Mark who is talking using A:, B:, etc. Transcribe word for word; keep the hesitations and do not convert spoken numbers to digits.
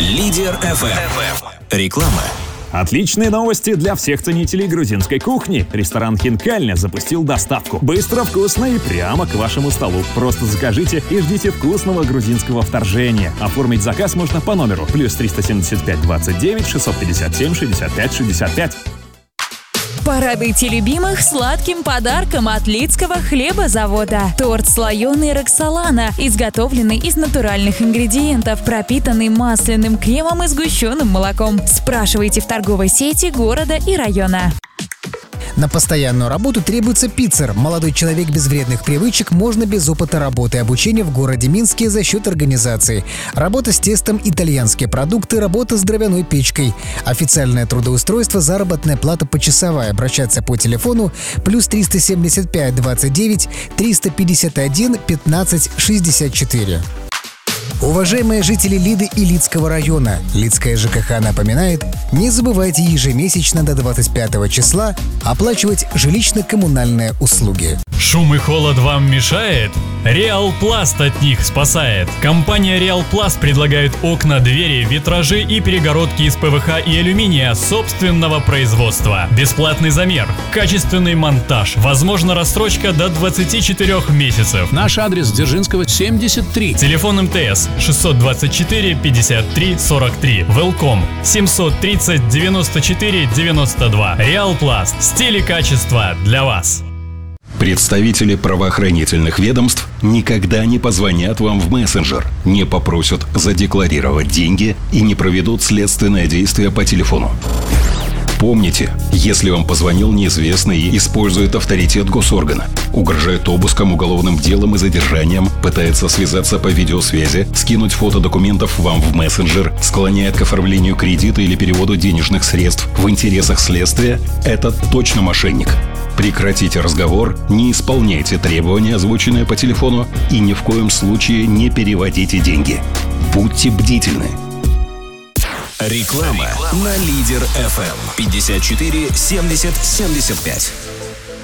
A: Лидер эф эм. Реклама.
B: Отличные новости для всех ценителей грузинской кухни. Ресторан «Хинкальня» запустил доставку. Быстро, вкусно и прямо к вашему столу. Просто закажите и ждите вкусного грузинского вторжения. Оформить заказ можно по номеру плюс триста семьдесят пять двадцать девять шестьсот пятьдесят семь шестьдесят пять шестьдесят пять.
C: Порадуйте любимых сладким подарком от Лидского хлебозавода. Торт слоеный Роксолана, изготовленный из натуральных ингредиентов, пропитанный масляным кремом и сгущенным молоком. Спрашивайте в торговой сети города и района.
D: На постоянную работу требуется пиццер. Молодой человек без вредных привычек, можно без опыта работы и обучения в городе Минске за счет организации. Работа с тестом, итальянские продукты, работа с дровяной печкой. Официальное трудоустройство, заработная плата почасовая. Обращаться по телефону плюс триста семьдесят пять двадцать девять триста пятьдесят один пятнадцать шестьдесят четыре. Уважаемые жители Лиды и Лидского района, Лидская ЖКХ напоминает, не забывайте ежемесячно до двадцать пятого числа оплачивать жилищно-коммунальные услуги.
E: Шум и холод вам мешает? Реал Пласт от них спасает. Компания Реал Пласт предлагает окна, двери, витражи и перегородки из пэ вэ ха и алюминия собственного производства. Бесплатный замер, качественный монтаж, возможно рассрочка до двадцати четырёх месяцев.
F: Наш адрес: Дзержинского, семьдесят три.
E: Телефон эм тэ эс шестьсот двадцать четыре пятьдесят три сорок три. Велком семьсот тридцать девяносто четыре девяносто два. Реал Пласт. Стиль и качество для вас.
G: Представители правоохранительных ведомств никогда не позвонят вам в мессенджер, не попросят задекларировать деньги и не проведут следственное действие по телефону. Помните, если вам позвонил неизвестный и использует авторитет госоргана, угрожает обыском, уголовным делом и задержанием, пытается связаться по видеосвязи, скинуть фото документов вам в мессенджер, склоняет к оформлению кредита или переводу денежных средств в интересах следствия, это точно мошенник. Прекратите разговор, не исполняйте требования, озвученные по телефону, и ни в коем случае не переводите деньги. Будьте бдительны.
A: Реклама на Лидер эф эм. пятьдесят четыре семьдесят семьдесят пять.